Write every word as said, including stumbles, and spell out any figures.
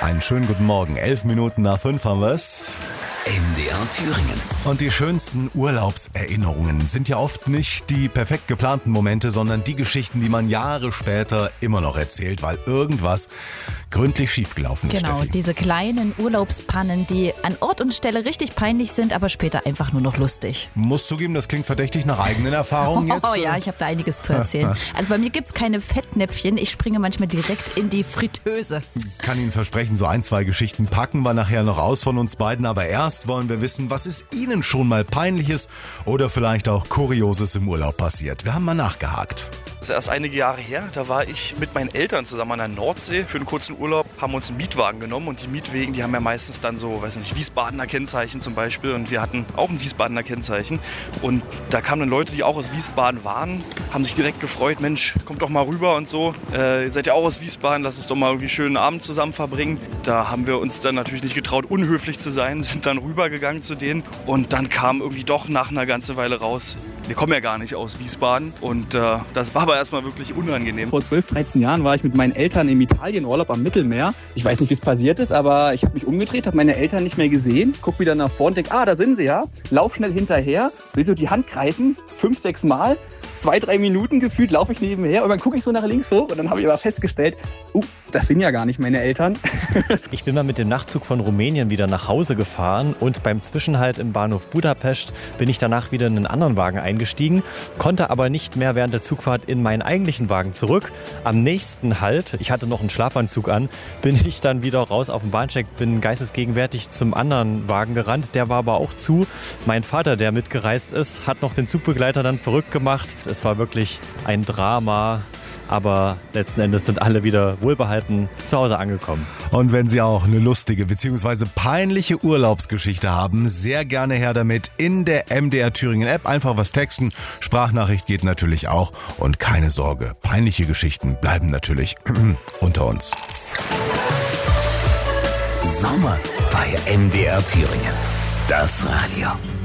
Einen schönen guten Morgen. Elf Minuten nach fünf haben wir es. M D R Thüringen. Und die schönsten Urlaubserinnerungen sind ja oft nicht die perfekt geplanten Momente, sondern die Geschichten, die man Jahre später immer noch erzählt, weil irgendwas gründlich schiefgelaufen ist. Genau, Steffi. diese kleinen Urlaubspannen, die an Ort und Stelle richtig peinlich sind, aber später einfach nur noch lustig. Muss zugeben, das klingt verdächtig nach eigenen Erfahrungen jetzt. Oh ja, ich habe da einiges zu erzählen. Also bei mir gibt's keine Fettnäpfchen, ich springe manchmal direkt in die Fritteuse. Kann Ihnen versprechen, so ein, zwei Geschichten packen wir nachher noch aus von uns beiden, aber erst wollen wir wissen, was ist Ihnen schon mal Peinliches oder vielleicht auch Kurioses im Urlaub passiert. Wir haben mal nachgehakt. Das ist erst einige Jahre her, da war ich mit meinen Eltern zusammen an der Nordsee für einen kurzen Urlaub, haben uns einen Mietwagen genommen und die Mietwegen, die haben ja meistens dann so, weiß nicht, Wiesbadener Kennzeichen zum Beispiel und wir hatten auch ein Wiesbadener Kennzeichen und da kamen dann Leute, die auch aus Wiesbaden waren, haben sich direkt gefreut, Mensch, kommt doch mal rüber und so, äh, ihr seid ja auch aus Wiesbaden, lasst uns doch mal irgendwie einen schönen Abend zusammen verbringen. Da haben wir uns dann natürlich nicht getraut, unhöflich zu sein, sind dann rübergegangen zu denen und dann kam irgendwie doch nach einer ganzen Weile raus, wir kommen ja gar nicht aus Wiesbaden und äh, das war aber erstmal wirklich unangenehm. Vor zwölf, dreizehn Jahren war ich mit meinen Eltern im Italienurlaub am Mittelmeer. Ich weiß nicht, wie es passiert ist, aber ich habe mich umgedreht, habe meine Eltern nicht mehr gesehen, guck wieder nach vorne und denke, ah, da sind sie ja. Lauf schnell hinterher, will so die Hand greifen, fünf, sechs Mal, zwei, drei Minuten gefühlt laufe ich nebenher und dann gucke ich so nach links hoch und dann habe ich aber festgestellt, uh, das sind ja gar nicht meine Eltern. Ich bin mal mit dem Nachtzug von Rumänien wieder nach Hause gefahren und beim Zwischenhalt im Bahnhof Budapest bin ich danach wieder in einen anderen Wagen eingestiegen, konnte aber nicht mehr während der Zugfahrt in meinen eigentlichen Wagen zurück. Am nächsten Halt, ich hatte noch einen Schlafanzug an, bin ich dann wieder raus auf den Bahnsteig, bin geistesgegenwärtig zum anderen Wagen gerannt, der war aber auch zu. Mein Vater, der mitgereist ist, hat noch den Zugbegleiter dann verrückt gemacht. Es war wirklich ein Drama. Aber letzten Endes sind alle wieder wohlbehalten zu Hause angekommen. Und wenn Sie auch eine lustige bzw. peinliche Urlaubsgeschichte haben, sehr gerne her damit in der M D R Thüringen App. Einfach was texten, Sprachnachricht geht natürlich auch. Und keine Sorge, peinliche Geschichten bleiben natürlich unter uns. Sommer bei M D R Thüringen. Das Radio.